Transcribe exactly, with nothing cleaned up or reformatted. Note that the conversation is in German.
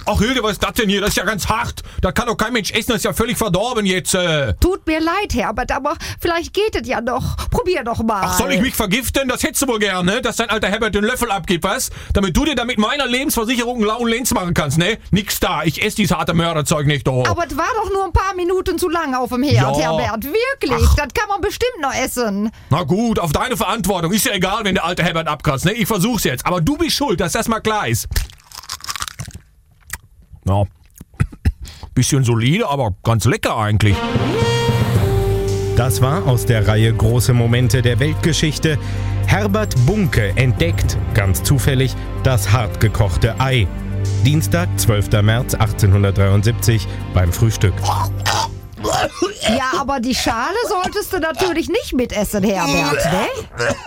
Ach Hilde, was ist das denn hier? Das ist ja ganz hart. Das kann doch kein Mensch essen, das ist ja völlig verdorben jetzt. Äh. Tut mir leid, Herbert, aber vielleicht geht es ja noch. Probier doch mal. Ach, soll ich mich vergiften? Das hättest du wohl gern, ne? Dass dein alter Herbert den Löffel abgibt, was? Damit du dir damit meiner Lebensversicherung einen lauen Lenz machen kannst, ne? Nix da, ich esse dieses harte Mörderzeug nicht, doch. Aber es war doch nur ein paar Minuten zu lang auf dem Herd, Ja. Herbert. Wirklich, Ach. das kann man bestimmt noch essen. Na gut, auf deine Verantwortung. Ist ja egal, wenn der alte Herbert abkratzt, ne? Ich versuch's jetzt. Aber du bist schuld, dass das mal klar ist. Ja. Bisschen solide, aber ganz lecker eigentlich. Das war aus der Reihe Große Momente der Weltgeschichte. Herbert Bunke entdeckt, ganz zufällig, das hartgekochte Ei. Dienstag, zwölfter März achtzehnhundertdreiundsiebzig beim Frühstück. Ja, aber die Schale solltest du natürlich nicht mitessen, Herbert, ne?